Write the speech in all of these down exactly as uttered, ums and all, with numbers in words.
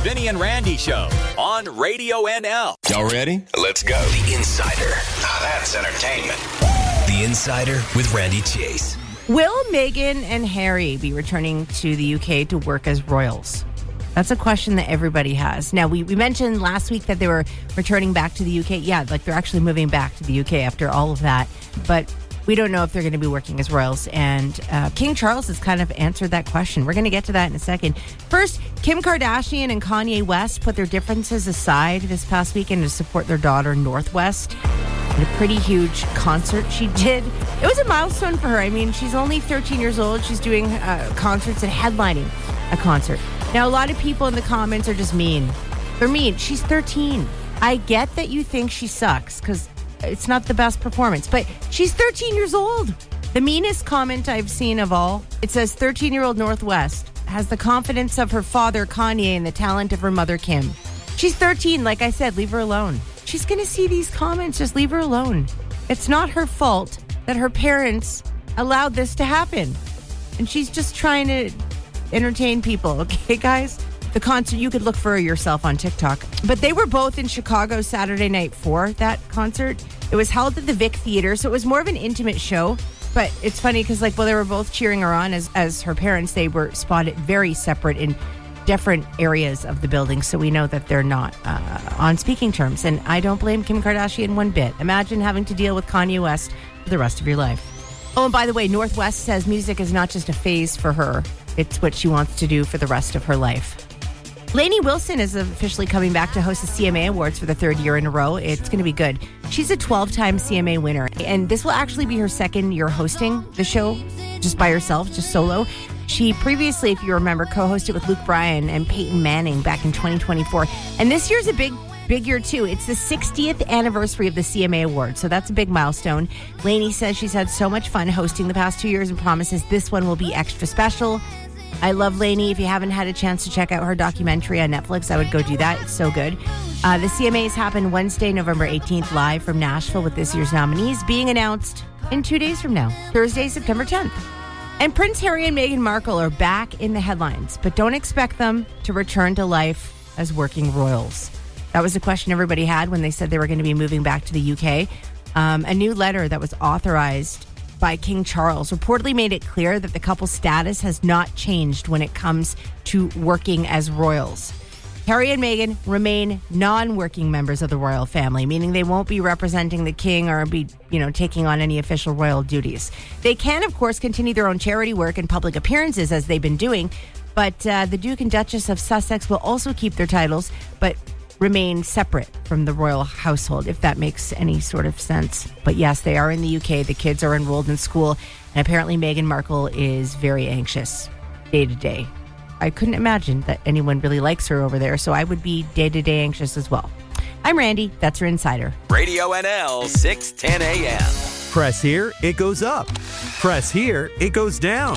Vinny and Randy Show on Radio N L. Y'all ready? Let's go. The Insider. Now that's entertainment. The Insider with Randy Chase. Will Meghan and Harry be returning to the U K to work as royals? That's a question that everybody has. Now, we, we mentioned last week that they were returning back to the U K. Yeah, like they're actually moving back to the U K after all of that. But we don't know if they're going to be working as royals. And uh, King Charles has kind of answered that question. We're going to get to that in a second. First, Kim Kardashian and Kanye West put their differences aside this past weekend to support their daughter, North West. In a pretty huge concert she did. It was a milestone for her. I mean, she's only thirteen years old. She's doing uh, concerts and headlining a concert. Now, a lot of people in the comments are just mean. They're mean. She's thirteen. I get that you think she sucks because it's not the best performance, but she's thirteen years old. The meanest comment I've seen of all, it says thirteen-year-old North West has the confidence of her father, Kanye, and the talent of her mother, Kim. She's thirteen. Like I said, leave her alone. She's going to see these comments. Just leave her alone. It's not her fault that her parents allowed this to happen. And she's just trying to entertain people. Okay, guys? The concert, you could look for yourself on TikTok. But they were both in Chicago Saturday night for that concert. It was held at the Vic Theater, so it was more of an intimate show. But it's funny because, like, while they were both cheering her on as, as her parents, they were spotted very separate in different areas of the building, so we know that they're not uh, on speaking terms. And I don't blame Kim Kardashian one bit. Imagine having to deal with Kanye West for the rest of your life. Oh, and by the way, North West says music is not just a phase for her. It's what she wants to do for the rest of her life. Lainey Wilson is officially coming back to host the C M A Awards for the third year in a row. It's going to be good. She's a twelve-time C M A winner, and this will actually be her second year hosting the show just by herself, just solo. She previously, if you remember, co-hosted with Luke Bryan and Peyton Manning back in twenty twenty-four. And this year's a big, big year, too. It's the sixtieth anniversary of the C M A Awards, so that's a big milestone. Lainey says she's had so much fun hosting the past two years and promises this one will be extra special. I love Lainey. If you haven't had a chance to check out her documentary on Netflix, I would go do that. It's so good. Uh, the C M As happen Wednesday, November eighteenth, live from Nashville with this year's nominees being announced in two days from now, Thursday, September tenth. And Prince Harry and Meghan Markle are back in the headlines, but don't expect them to return to life as working royals. That was the question everybody had when they said they were going to be moving back to the U K. Um, a new letter that was authorized by King Charles reportedly made it clear that the couple's status has not changed when it comes to working as royals. Harry and Meghan remain non-working members of the royal family, meaning they won't be representing the king or be, you know, taking on any official royal duties. They can, of course, continue their own charity work and public appearances as they've been doing, but uh, the Duke and Duchess of Sussex will also keep their titles, but remain separate from the royal household, if that makes any sort of sense. But yes, they are in the U K. The kids are enrolled in school, and apparently Meghan Markle is very anxious day to day. I couldn't imagine that anyone really likes her over there, so I would be day-to-day anxious as well. I'm Randy. That's your Insider. Radio N L, six ten a.m. Press here, it goes up. Press here, it goes down.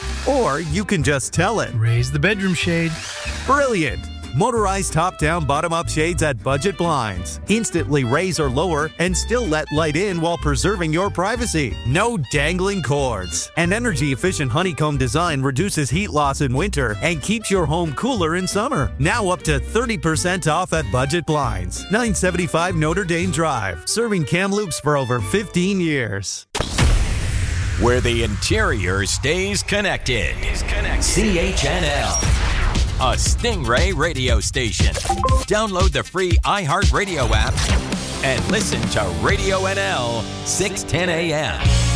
Or you can just tell it. Raise the bedroom shade. Brilliant. Motorized top-down, bottom-up shades at Budget Blinds. Instantly raise or lower and still let light in while preserving your privacy. No dangling cords. An energy-efficient honeycomb design reduces heat loss in winter and keeps your home cooler in summer. Now up to thirty percent off at Budget Blinds. nine seventy-five Notre Dame Drive. Serving Kamloops for over fifteen years. Where the interior stays connected. Is connected. C H N L. A Stingray radio station. Download the free iHeartRadio app and listen to Radio N L, six ten a.m.